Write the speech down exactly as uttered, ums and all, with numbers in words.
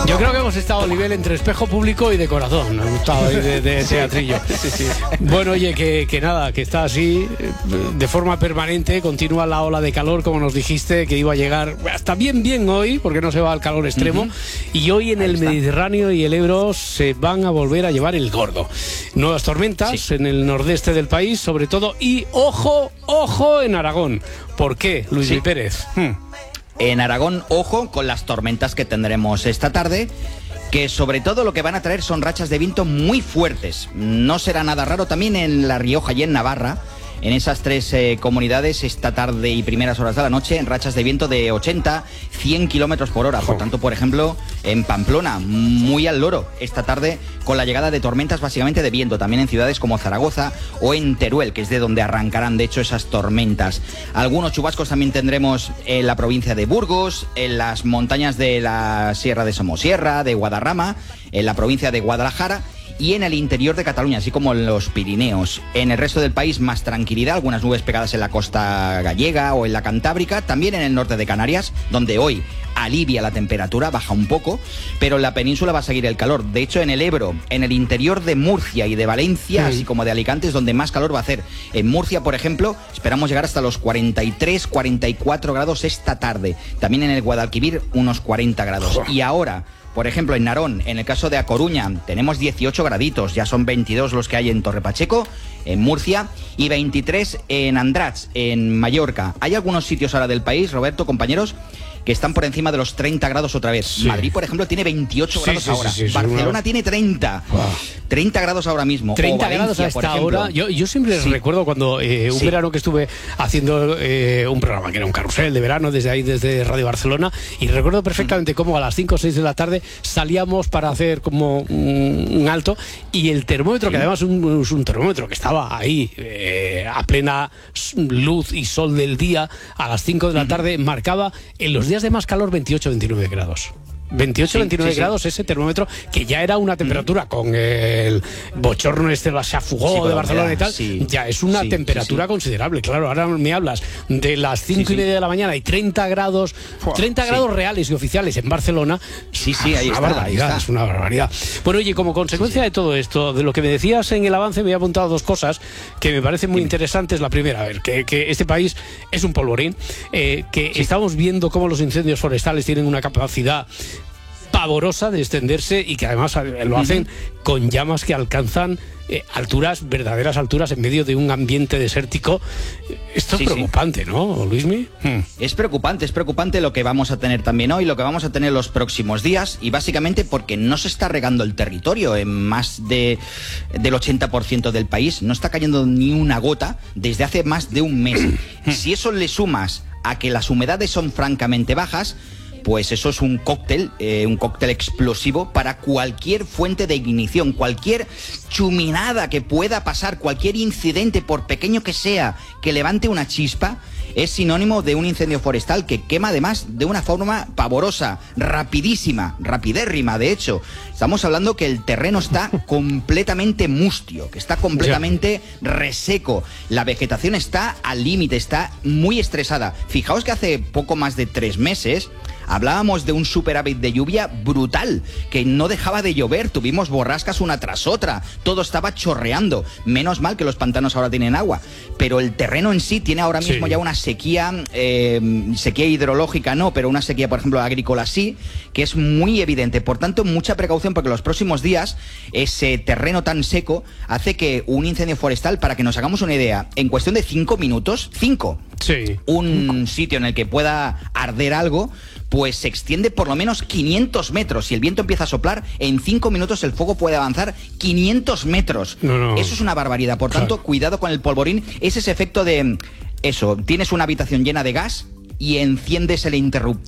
Yo creo que hemos estado a nivel entre espejo público y de corazón. Hemos estado ahí de, de teatrillo. Sí, sí. Bueno, oye, que, que nada, que está así de forma permanente. Continúa la ola de calor, como nos dijiste, que iba a llegar hasta bien, bien hoy, porque no se va al calor extremo. Uh-huh. Y hoy en ahí el está. Mediterráneo y el Ebro se van a volver a llevar el gordo. Nuevas tormentas sí. en el nordeste del país, sobre todo. Y ojo, ojo en Aragón. ¿Por qué, Luis sí. Pérez? Hmm. En Aragón, ojo con las tormentas que tendremos esta tarde, que sobre todo lo que van a traer son rachas de viento muy fuertes. No será nada raro también en La Rioja y en Navarra. En esas tres eh, comunidades, esta tarde y primeras horas de la noche, en rachas de viento de ochenta, cien kilómetros por hora. Por tanto, por ejemplo, en Pamplona, muy al loro, esta tarde, con la llegada de tormentas básicamente de viento, también en ciudades como Zaragoza o en Teruel, que es de donde arrancarán, de hecho, esas tormentas. Algunos chubascos también tendremos en la provincia de Burgos, en las montañas de la Sierra de Somosierra, de Guadarrama, en la provincia de Guadalajara, y en el interior de Cataluña, así como en los Pirineos. En el resto del país, más tranquilidad, algunas nubes pegadas en la costa gallega o en la cantábrica, también en el norte de Canarias, donde hoy alivia la temperatura, baja un poco, pero en la península va a seguir el calor. De hecho, en el Ebro, en el interior de Murcia y de Valencia, sí. así como de Alicante, es donde más calor va a hacer. En Murcia, por ejemplo, esperamos llegar hasta los cuarenta y tres, cuarenta y cuatro grados esta tarde. También en el Guadalquivir, unos cuarenta grados. Y ahora, por ejemplo, en Narón, en el caso de A Coruña, tenemos dieciocho graditos, ya son veintidós los que hay en Torre Pacheco, en Murcia, y veintitrés en Andratx, en Mallorca. Hay algunos sitios ahora del país, Roberto, compañeros, que están por encima de los treinta grados otra vez. Sí. Madrid, por ejemplo, tiene veintiocho sí, grados sí, ahora. Sí, sí, Barcelona una... tiene treinta. Wow. treinta grados ahora mismo. treinta grados a esta hora. Yo, yo siempre sí. recuerdo cuando eh, un sí. verano que estuve haciendo eh, un programa que era un carrusel de verano desde ahí, desde Radio Barcelona, y recuerdo perfectamente mm. cómo a las cinco o seis de la tarde salíamos para hacer como un, un alto, y el termómetro, sí. que además es un, un termómetro que estaba ahí eh, a plena luz y sol del día, a las cinco de la tarde, mm. marcaba en los días de más calor veintiocho, veintinueve grados. veintiocho, veintinueve sí, sí, grados sí. ese termómetro, que ya era una temperatura mm. con el bochorno este, la Chafugó sí, de Barcelona y tal, sí. ya es una sí, temperatura sí, sí. considerable. Claro, ahora me hablas de las cinco sí, y media sí. de la mañana y treinta grados, treinta sí. grados reales y oficiales en Barcelona. Sí, sí, ahí es una está, barbaridad, ahí está. Es una barbaridad. Bueno, oye, como consecuencia sí, sí. de todo esto, de lo que me decías en el avance, me he apuntado dos cosas que me parecen muy sí. interesantes. La primera, a ver, que, que este país es un polvorín, eh, que sí. estamos viendo cómo los incendios forestales tienen una capacidad pavorosa de extenderse, y que además lo hacen uh-huh. con llamas que alcanzan eh, alturas, verdaderas alturas, en medio de un ambiente desértico. Esto sí, es preocupante, sí. ¿no, Luismi? Hmm. Es preocupante, es preocupante lo que vamos a tener también hoy, lo que vamos a tener los próximos días, y básicamente porque no se está regando el territorio en más de, del ochenta por ciento del país. No está cayendo ni una gota desde hace más de un mes. Si eso le sumas a que las humedades son francamente bajas, pues eso es un cóctel, eh, un cóctel explosivo para cualquier fuente de ignición, cualquier chuminada que pueda pasar, cualquier incidente, por pequeño que sea, que levante una chispa, es sinónimo de un incendio forestal que quema además de una forma pavorosa, rapidísima, rapidérrima, de hecho. Estamos hablando que el terreno está completamente mustio, que está completamente reseco. La vegetación está al límite, está muy estresada. Fijaos que hace poco más de tres meses hablábamos de un superávit de lluvia brutal, que no dejaba de llover, tuvimos borrascas una tras otra, todo estaba chorreando. Menos mal que los pantanos ahora tienen agua, pero el terreno en sí tiene ahora mismo sí. ya una sequía, eh, sequía hidrológica no, pero una sequía, por ejemplo, agrícola sí, que es muy evidente. Por tanto, mucha precaución, porque los próximos días ese terreno tan seco hace que un incendio forestal, para que nos hagamos una idea, en cuestión de cinco minutos, cinco, sí. un sitio en el que pueda arder algo, pues se extiende por lo menos quinientos metros. Si el viento empieza a soplar, en cinco minutos el fuego puede avanzar quinientos metros. No, no. Eso es una barbaridad. Por tanto, claro. cuidado con el polvorín. Es ese efecto de eso, tienes una habitación llena de gas y enciendes el interruptor